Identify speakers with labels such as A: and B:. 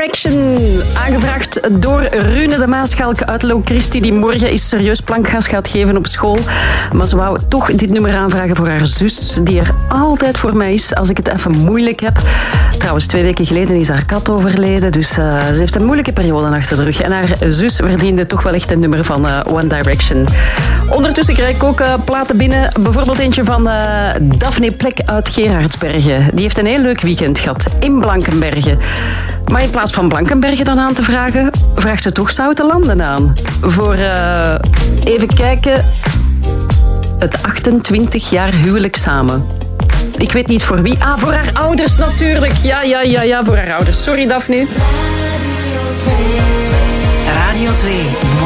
A: Direction. Aangevraagd door Rune de Maaschalk uit Low-Christie, die morgen is serieus plankgas gaat geven op school. Maar ze wou toch dit nummer aanvragen voor haar zus, die er altijd voor mij is als ik het even moeilijk heb. Trouwens, 2 weken geleden is haar kat overleden, dus ze heeft een moeilijke periode achter de rug. En haar zus verdiende toch wel echt een nummer van One Direction. Ondertussen krijg ik ook platen binnen. Bijvoorbeeld eentje van Daphne Plek uit Gerardsbergen. Die heeft een heel leuk weekend gehad in Blankenberge. Maar in plaats van Blankenberge dan aan te vragen, vraagt ze toch Zoutelanden aan. Voor, even kijken, het 28 jaar huwelijk samen. Ik weet niet voor wie. Voor haar ouders natuurlijk. Ja, voor haar ouders. Sorry, Daphne.
B: Radio 2.